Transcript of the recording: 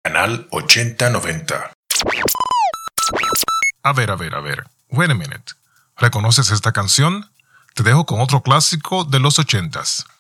Canal 8090. A ver. Wait a minute. ¿Reconoces esta canción? Te dejo con otro clásico de los 80s.